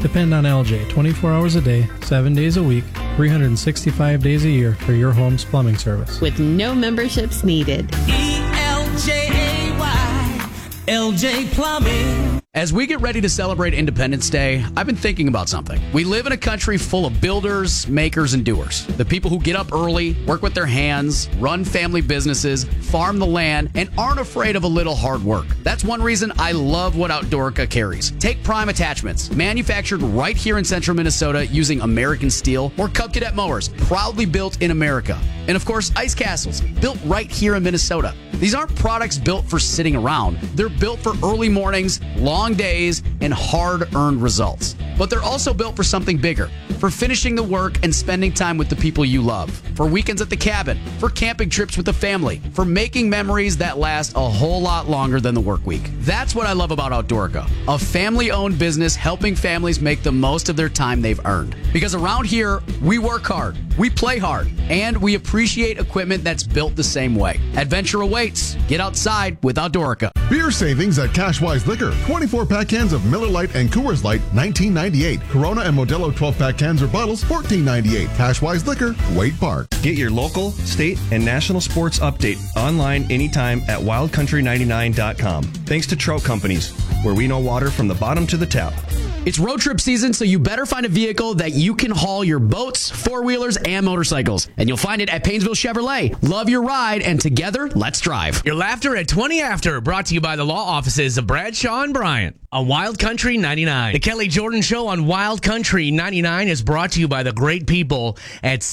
Depend on LJ 24 hours a day, 7 days a week, 365 days a year for your home's plumbing service. With no memberships needed. ELJAY, LJ Plumbing. As we get ready to celebrate Independence Day, I've been thinking about something. We live in a country full of builders, makers, and doers. The people who get up early, work with their hands, run family businesses, farm the land, and aren't afraid of a little hard work. That's one reason I love what Outdoorica carries. Take Prime Attachments, manufactured right here in central Minnesota using American steel, or Cub Cadet mowers, proudly built in America. And of course, Ice Castles, built right here in Minnesota. These aren't products built for sitting around. They're built for early mornings, long days, and hard-earned results. But they're also built for something bigger, for finishing the work and spending time with the people you love, for weekends at the cabin, for camping trips with the family, for making memories that last a whole lot longer than the work week. That's what I love about Outdoorica, a family-owned business helping families make the most of their time they've earned. Because around here, we work hard, we play hard, and we appreciate equipment that's built the same way. Adventure awaits. Get outside with Outdoorica. Beer savings at Cashwise Liquor. 24-pack cans of Miller Lite and Coors Light, $19.98. Corona and Modelo 12-pack cans or bottles, $14.98. Cashwise Liquor, Wade Park. Get your local, state, and national sports update online anytime at wildcountry99.com. Thanks to Trout Companies, where we know water from the bottom to the tap. It's road trip season, so you better find a vehicle that you can haul your boats, four-wheelers, and motorcycles. And you'll find it at Painesville Chevrolet. Love your ride, and together, let's drive. Your laughter at 20 After, brought to you by the law offices of Bradshaw and Bryant on Wild Country 99. The Kelly Jordan Show on Wild Country 99 is brought to you by the great people at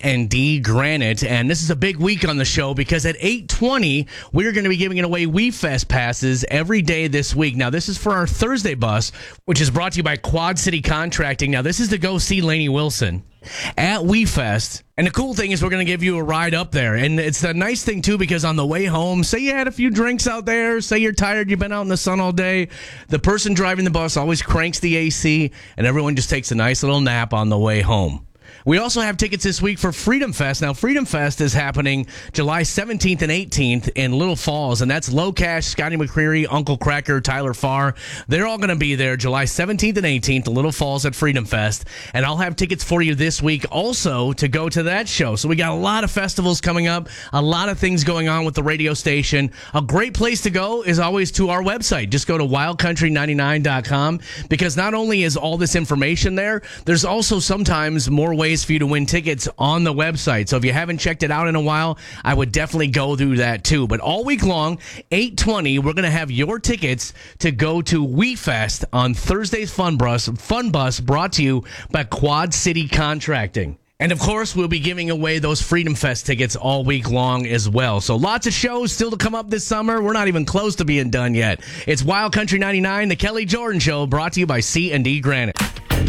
C&D Granite. And this is a big week on the show because at 8:20, we're going to be giving away WeFest passes every day this week. Now, this is for our Thursday bus, which is brought to you by Quad City Contracting. Now, this is to go see Lainey Wilson at WeFest. And the cool thing is we're going to give you a ride up there. And it's a nice thing, too, because on the way home, say you had a few drinks out there, say you're tired, you've been out in the sun all day, the person driving the bus always cranks the AC, and everyone just takes a nice little nap on the way home. We also have tickets this week for Freedom Fest. Now, Freedom Fest is happening July 17th and 18th in Little Falls, and that's Low Cash, Scotty McCreery, Uncle Cracker, Tyler Farr. They're all going to be there July 17th and 18th in Little Falls at Freedom Fest, and I'll have tickets for you this week also to go to that show. So we got a lot of festivals coming up, a lot of things going on with the radio station. A great place to go is always to our website. Just go to wildcountry99.com because not only is all this information there, there's also sometimes more ways for you to win tickets on the website. So if you haven't checked it out in a while, I would definitely go through that too. But all week long, 8:20, we're going to have your tickets to go to WeFest on Thursday's Fun Bus brought to you by Quad City Contracting. And, of course, we'll be giving away those Freedom Fest tickets all week long as well. So lots of shows still to come up this summer. We're not even close to being done yet. It's Wild Country 99, the Kelly Jordan Show, brought to you by C&D Granite.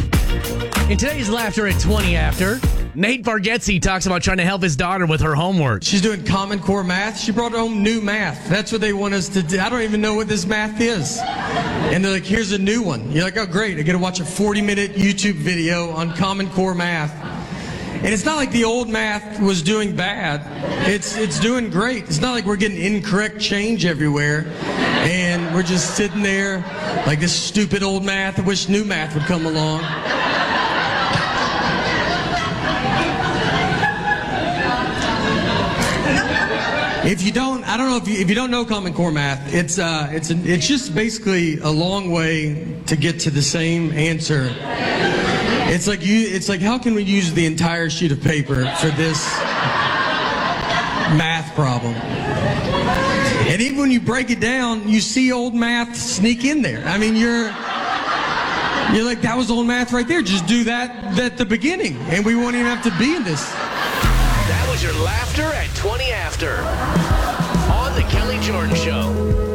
In today's Laughter at 20 After, Nate Bargatze talks about trying to help his daughter with her homework. She's doing Common Core math. She brought home new math. That's what they want us to do. I don't even know what this math is. And they're like, here's a new one. You're like, oh, great. I get to watch a 40-minute YouTube video on Common Core math. And it's not like the old math was doing bad. It's doing great. It's not like we're getting incorrect change everywhere. And we're just sitting there like this stupid old math. I wish new math would come along. If you don't, I don't know if you don't know Common Core math, it's just basically a long way to get to the same answer. It's like how can we use the entire sheet of paper for this math problem? And even when you break it down, you see old math sneak in there. I mean, you're like, that was old math right there. Just do that at the beginning, and we won't even have to be in this. That was your Laughter at 20 After on the Kelly Jordan Show.